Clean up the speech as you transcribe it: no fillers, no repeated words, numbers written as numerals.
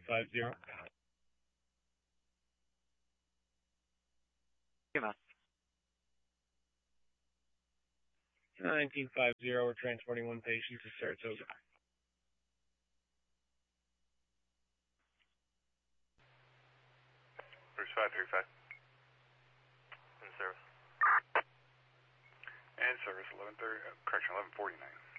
1950. EMS. 1950, we're transporting one patient to Saratoga. Bruce 535. In service. And service 11:30. Correction, 11:49.